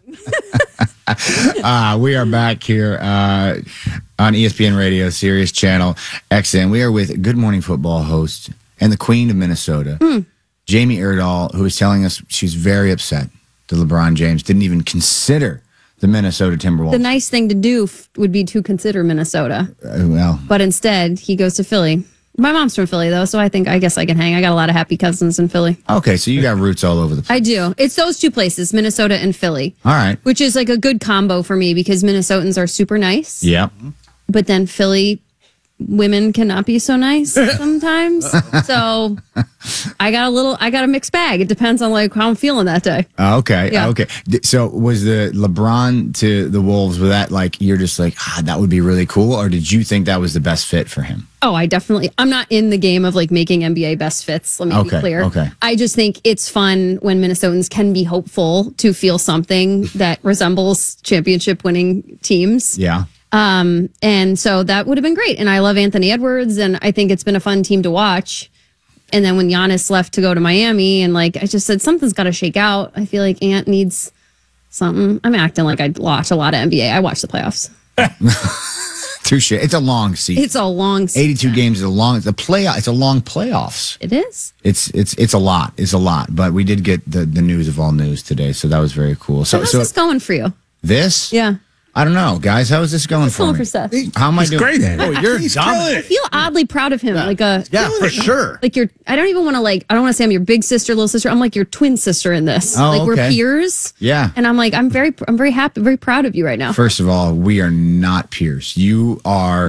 We are back here on ESPN Radio, Sirius Channel XM. We are with Good Morning Football host and the Queen of Minnesota, Jamie Erdahl, who is telling us she's very upset that LeBron James didn't even consider the Minnesota Timberwolves. The nice thing to do would be to consider Minnesota. But instead, he goes to Philly. My mom's from Philly, though, so I guess I can hang. I got a lot of happy cousins in Philly. Okay, so you got roots all over the place. I do. It's those two places, Minnesota and Philly. All right. Which is like a good combo for me because Minnesotans are super nice. Yep. But then Philly women cannot be so nice sometimes. So I got a mixed bag. It depends on like how I'm feeling that day. Okay. Yeah. Okay. So was the LeBron to the Wolves, was that like, you're just like, that would be really cool? Or did you think that was the best fit for him? Oh, I'm not in the game of like making NBA best fits. Let me be clear. Okay. I just think it's fun when Minnesotans can be hopeful to feel something that resembles championship winning teams. Yeah. And so that would have been great. And I love Anthony Edwards, and I think it's been a fun team to watch. And then when Giannis left to go to Miami, and like I just said, something's got to shake out. I feel like Ant needs something. I'm acting like I watch a lot of NBA. I watch the playoffs. Touche. It's a long season. It's a long season. 82 games is a long. It's a long playoffs. It is. It's a lot. It's a lot. But we did get the news of all news today, so that was very cool. So how's this going for you? This? Yeah. I don't know, guys. How is this going for me? For Seth. How am I doing? Great at it. Oh, you're dominant. I feel oddly proud of him. Yeah, for sure. Like I don't even want to I don't want to say I'm your big sister, little sister. I'm like your twin sister in this. Oh, like we're okay. peers. Yeah. And I'm like, I'm very happy, very proud of you right now. First of all, we are not peers. You are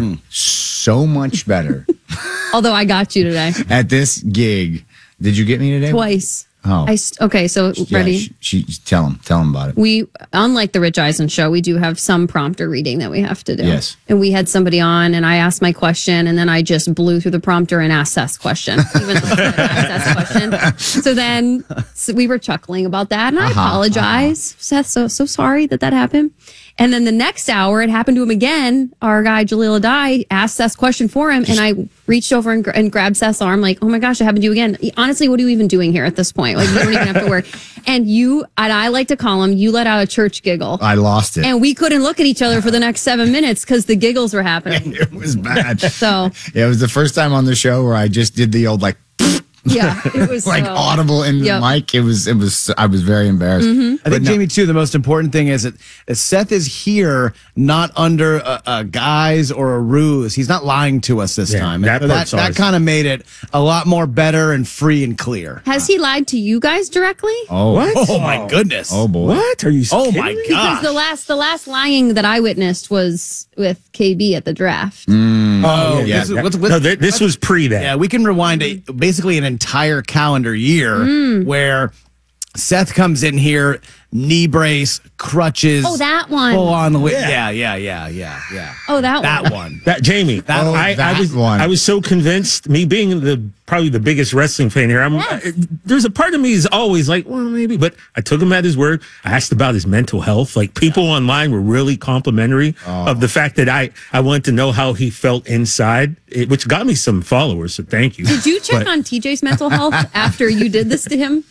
so much better Although I got you today. at this gig. Did you get me today? Twice. Oh. Okay, so ready? She tell him about it. We, unlike the Rich Eisen show, we do have some prompter reading that we have to do. Yes. And we had somebody on, and I asked my question, and then I just blew through the prompter and asked Seth's question, even though I said asked Seth's question. So then we were chuckling about that, and I apologize. Seth, so sorry that happened. And then the next hour, it happened to him again. Our guy, Jaleel Adai, asked Seth's question for him, and I reached over and grabbed Seth's arm like, oh my gosh, it happened to you again. Honestly, what are you even doing here at this point? Like, you don't even have to work. And I like to call him, you let out a church giggle. I lost it. And we couldn't look at each other for the next 7 minutes because the giggles were happening. It was bad. So yeah, it was the first time on the show where I just did the old like yeah, it was like audible in the mic. It was I was very embarrassed. I think, Jamie, too, the most important thing is that Seth is here not under a guise or a ruse. He's not lying to us this time. That kind of made it a lot more better and free and clear. Has he lied to you guys directly? Oh, What? Oh, my goodness. Oh, boy. What? Are you Oh, kidding my me? God. Because the last lying that I witnessed was with KB at the draft. Oh, yeah. This was pre that. Yeah, we can rewind basically an entire calendar year where Seth comes in here, knee brace, crutches. Oh, that one. Full on the way. Yeah. Yeah. Oh, that one. That Jamie, I was so convinced. Me being probably the biggest wrestling fan here, there's a part of me is always like, well, maybe, but I took him at his word. I asked about his mental health. Like people online were really complimentary of the fact that I wanted to know how he felt inside, which got me some followers. So thank you. Did you check on TJ's mental health after you did this to him?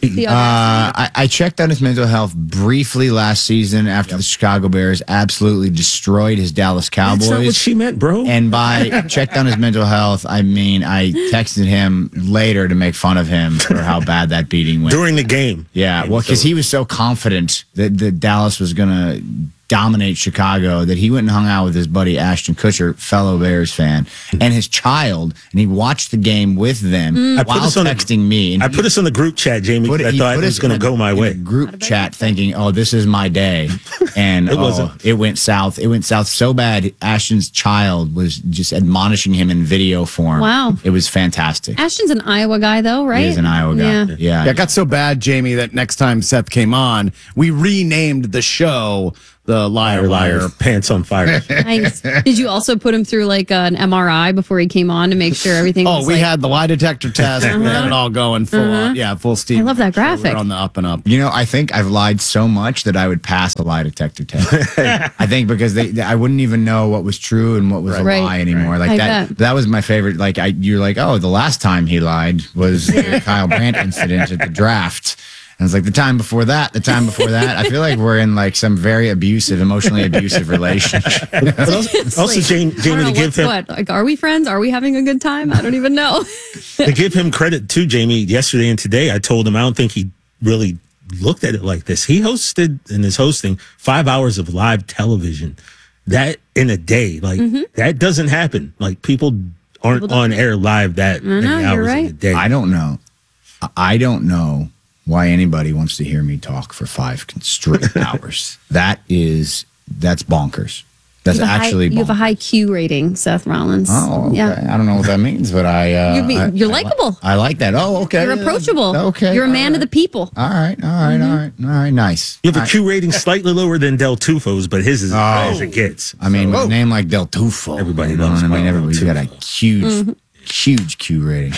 I checked on his mental health briefly last season after the Chicago Bears absolutely destroyed his Dallas Cowboys. That's not what she meant, bro. And by checked on his mental health, I mean I texted him later to make fun of him for how bad that beating went during the game. Yeah, well, because he was so confident that Dallas was going to dominate Chicago that he went and hung out with his buddy Ashton Kutcher, fellow Bears fan, and his child, and he watched the game with them while texting me. And I put us on the group chat, Jamie, because I thought it was going to go my way. Group chat thinking, oh, this is my day. And it went south. It went south so bad. Ashton's child was just admonishing him in video form. Wow. It was fantastic. Ashton's an Iowa guy, though, right? He is an Iowa guy. Yeah. It got so bad, Jamie, that next time Seth came on, we renamed the show the Liar Pants on Fire. Nice. Did you also put him through like an MRI before he came on to make sure everything was we had the lie detector test. We had it all going full steam. I love that graphic. We're on the up and up. You know, I think I've lied so much that I would pass a lie detector test. I think because I wouldn't even know what was true and what was a lie anymore. Like that was my favorite. Like you're like, oh, the last time he lied was the Kyle Brandt incident at the draft. And it's like the time before that. I feel like we're in like some very emotionally abusive relationship. Also, Jamie, to give him like, are we friends? Are we having a good time? I don't even know. To give him credit too, Jamie. Yesterday and today, I told him I don't think he really looked at it like this. He hosted and is hosting 5 hours of live television. That in a day, like that doesn't happen. Like people aren't on air live that many hours in a day. I don't know why anybody wants to hear me talk for 5 straight hours. That's bonkers. That's actually bonkers. You have a high Q rating, Seth Rollins. Oh, okay. Yeah. I don't know what that means, but you're likable. I like that. Oh, okay. You're approachable. Okay. You're a man of the people. All right. Nice. You have a Q rating slightly lower than Del Tufo's, but his is as high as it gets. I mean, with a name like Del Tufo, everybody loves him. Everybody's got a huge Q rating.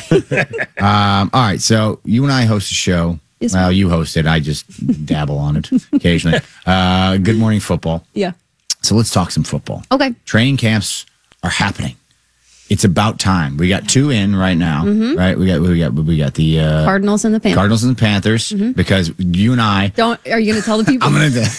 All right. So you and I host a show. Well, you host it. I just dabble on it occasionally. Good Morning Football. Yeah. So let's talk some football. Okay. Training camps are happening. It's about time. We got 2 in right now, right? We got the Cardinals and the Panthers. Because you and I are you going to tell the people?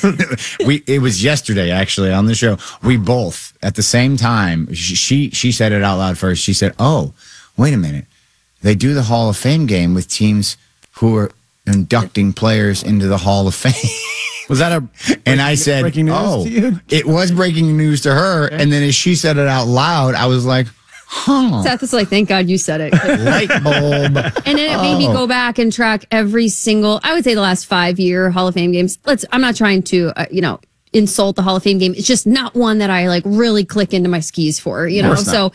It was yesterday actually on the show. We both at the same time. She said it out loud first. She said, "Oh, wait a minute. They do the Hall of Fame game with teams who are inducting players into the Hall of Fame." Was that and I said, breaking news to you? It was breaking news to her. Okay. And then as she said it out loud, I was like, huh. Seth is like, thank God you said it. Light bulb. And then it made me go back and track every single, I would say the last 5-year Hall of Fame games. I'm not trying to, insult the Hall of Fame game. It's just not one that I like really click into my skis for, So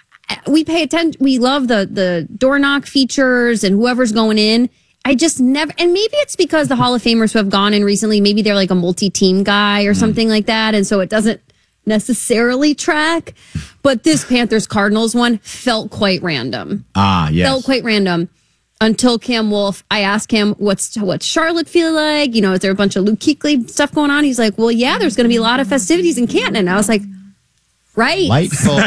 we pay attention. We love the door knock features and whoever's going in. I just never, and maybe it's because the Hall of Famers who have gone in recently, maybe they're like a multi-team guy or something like that. And so it doesn't necessarily track. But this Panthers Cardinals one felt quite random. Yes. Felt quite random until Cam Wolf. I asked him, what's Charlotte feel like? Is there a bunch of Luke Kuechly stuff going on? He's like, well, yeah, there's going to be a lot of festivities in Canton. And I was like, right. Light bulb.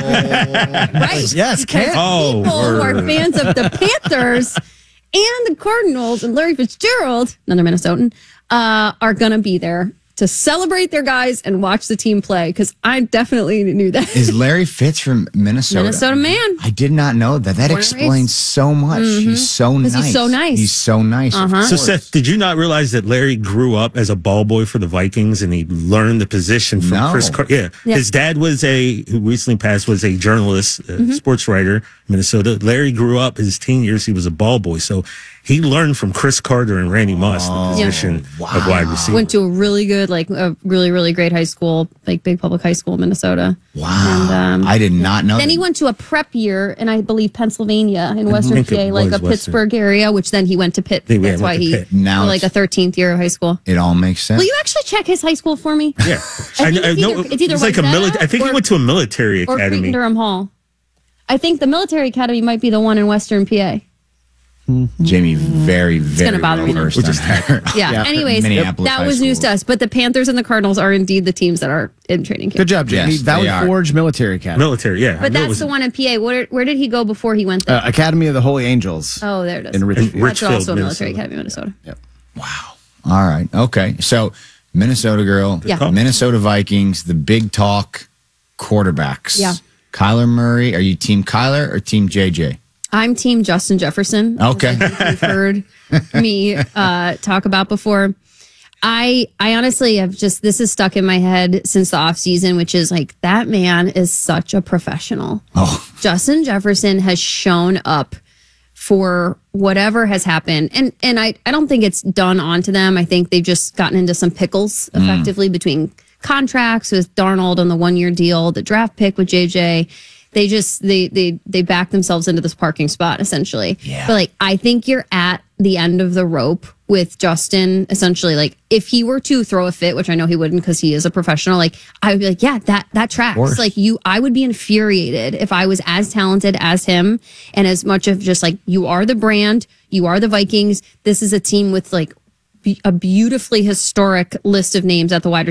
Right. Yes, Canton. People who are fans of the Panthers and the Cardinals and Larry Fitzgerald, another Minnesotan, are going to be there to celebrate their guys and watch the team play, because I definitely knew that. Is Larry Fitz from Minnesota? Minnesota man. I did not know that. That explains so much. He's so nice. He's so nice. He's so nice. So, Seth, did you not realize that Larry grew up as a ball boy for the Vikings and he learned the position from Chris Carter? Yeah. His dad who recently passed, was a journalist, sports writer in Minnesota. Larry grew up his teen years. He was a ball boy. So he learned from Chris Carter and Randy Moss the position of wide receiver. Went to a really good, a really, really great high school, big public high school in Minnesota. Wow. And, I did not know Then he went to a prep year in, I believe, Pennsylvania in Western PA, a Pittsburgh area, which then he went to Pitt. That's why he, now a 13th year of high school. It all makes sense. Will you actually check his high school for me? Yeah. It's either like a military. I think he went to a military academy. Or Cretin-Durham Hall. I think the military academy might be the one in Western PA. Jamie, very, very it's gonna bother me. Yeah. Anyways, that was news to us. But the Panthers and the Cardinals are indeed the teams that are in training camp. Good job, Jamie. Yes, Valley Forge Military Academy. Military, yeah. But that's the one in PA. Where did he go before he went there? Academy of the Holy Angels. Oh, there it is. In Richfield. That's also a military academy in Minnesota. Yep. Wow. All right. Okay. So Minnesota girl, Minnesota Vikings, the big talk quarterbacks. Yeah. Kyler Murray. Are you team Kyler or team JJ? I'm team Justin Jefferson. Okay. You've heard me talk about before. I honestly have this is stuck in my head since the off season, which is like, that man is such a professional. Oh. Justin Jefferson has shown up for whatever has happened. And I don't think it's done onto them. I think they've just gotten into some pickles effectively between contracts with Darnold on the 1-year deal, the draft pick with JJ. They just they back themselves into this parking spot essentially. Yeah. But I think you're at the end of the rope with Justin. Essentially, if he were to throw a fit, which I know he wouldn't because he is a professional, I would be like, yeah, that tracks. I would be infuriated if I was as talented as him and as much of just you are the brand, you are the Vikings. This is a team with a beautifully historic list of names at the wide